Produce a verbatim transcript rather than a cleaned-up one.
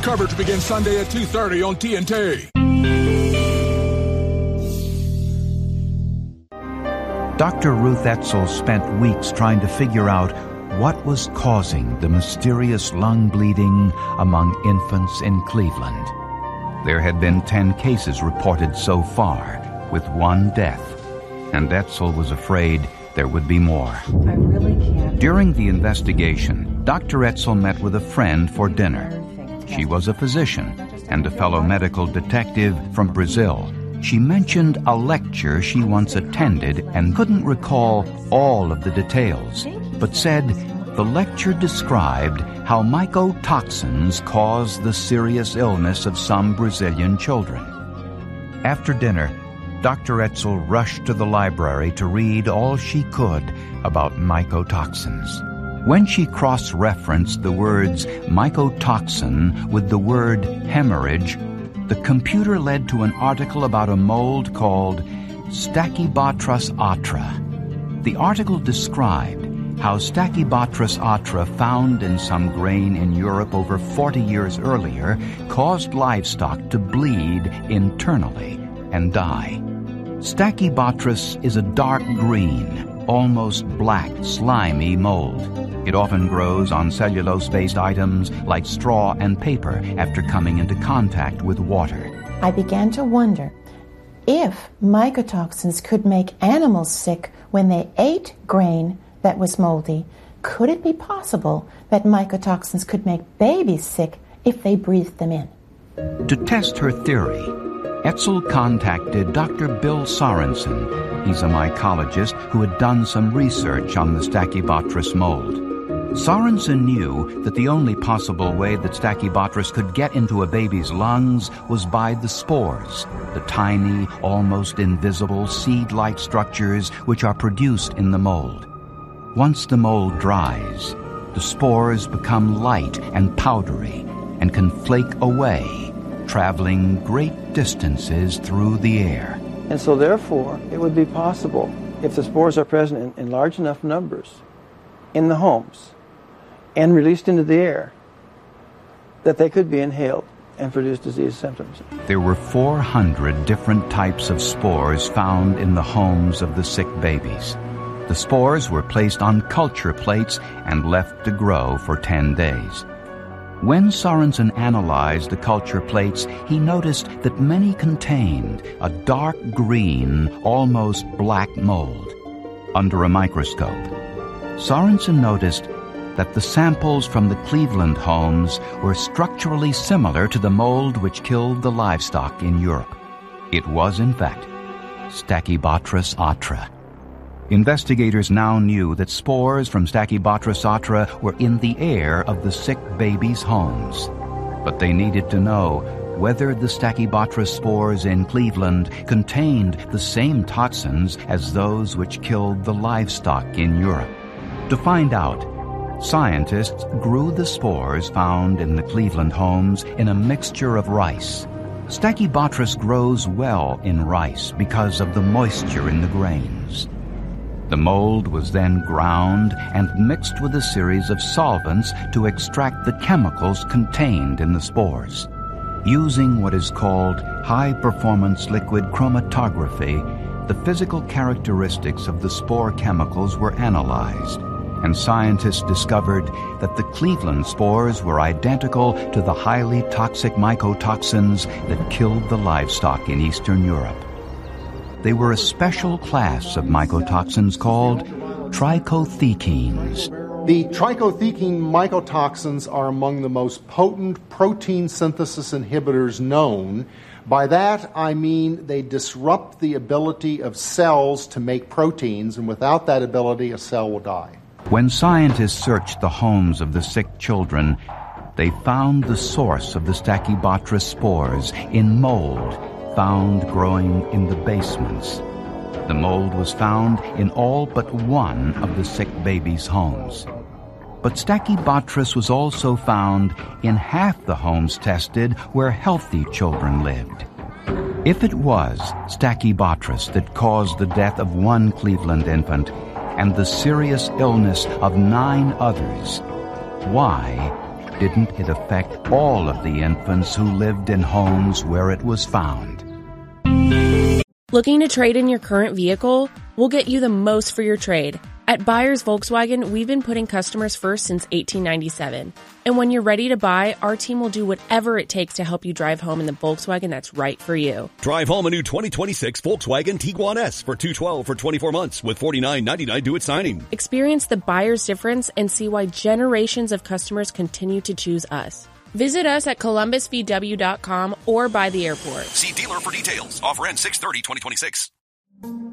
Coverage begins Sunday at two thirty on T N T. Doctor Ruth Etzel spent weeks trying to figure out what was causing the mysterious lung bleeding among infants in Cleveland. There had been ten cases reported so far, with one death, and Etzel was afraid there would be more. I really can't. During the investigation, Doctor Etzel met with a friend for dinner. She was a physician and a fellow medical detective from Brazil. She mentioned a lecture she once attended and couldn't recall all of the details, but said the lecture described how mycotoxins cause the serious illness of some Brazilian children. After dinner, Doctor Etzel rushed to the library to read all she could about mycotoxins. When she cross-referenced the words mycotoxin with the word hemorrhage, the computer led to an article about a mold called Stachybotrys atra. The article described how Stachybotrys atra, found in some grain in Europe over forty years earlier, caused livestock to bleed internally and die. Stachybotrys is a dark green, almost black, slimy mold. It often grows on cellulose-based items like straw and paper after coming into contact with water. I began to wonder if mycotoxins could make animals sick when they ate grain that was moldy. Could it be possible that mycotoxins could make babies sick if they breathed them in? To test her theory, Etzel contacted Doctor Bill Sorensen. He's a mycologist who had done some research on the Stachybotrys mold. Sorensen knew that the only possible way that Stachybotrys could get into a baby's lungs was by the spores, the tiny, almost invisible seed-like structures which are produced in the mold. Once the mold dries, the spores become light and powdery and can flake away, traveling great distances through the air. And so therefore, it would be possible, if the spores are present in, in large enough numbers in the homes and released into the air, that they could be inhaled and produce disease symptoms. There were four hundred different types of spores found in the homes of the sick babies. The spores were placed on culture plates and left to grow for ten days. When Sorensen analyzed the culture plates, he noticed that many contained a dark green, almost black mold. Under a microscope, Sorensen noticed that the samples from the Cleveland homes were structurally similar to the mold which killed the livestock in Europe. It was, in fact, Stachybotrys atra. Investigators now knew that spores from Stachybotrys atra were in the air of the sick babies' homes. But they needed to know whether the Stachybotrys spores in Cleveland contained the same toxins as those which killed the livestock in Europe. To find out, scientists grew the spores found in the Cleveland homes in a mixture of rice. Stachybotrys grows well in rice because of the moisture in the grains. The mold was then ground and mixed with a series of solvents to extract the chemicals contained in the spores. Using what is called high-performance liquid chromatography, the physical characteristics of the spore chemicals were analyzed, and scientists discovered that the Cleveland spores were identical to the highly toxic mycotoxins that killed the livestock in Eastern Europe. They were a special class of mycotoxins called trichothecenes. The trichothecene mycotoxins are among the most potent protein synthesis inhibitors known. By that, I mean they disrupt the ability of cells to make proteins, and without that ability, a cell will die. When scientists searched the homes of the sick children, they found the source of the Stachybotrys spores in mold found growing in the basements. The mold was found in all but one of the sick babies' homes. But Stachybotrys was also found in half the homes tested where healthy children lived. If it was Stachybotrys that caused the death of one Cleveland infant and the serious illness of nine others, why didn't it affect all of the infants who lived in homes where it was found? Looking to trade in your current vehicle? We'll get you the most for your trade. At Buyers Volkswagen, we've been putting customers first since eighteen ninety-seven. And when you're ready to buy, our team will do whatever it takes to help you drive home in the Volkswagen that's right for you. Drive home a new twenty twenty-six Volkswagen Tiguan S for two hundred twelve dollars for twenty-four months with forty-nine ninety-nine due at signing. Experience the buyer's difference and see why generations of customers continue to choose us. Visit us at columbus v w dot com or by the airport. See dealer for details. Offer ends six thirty twenty twenty-six.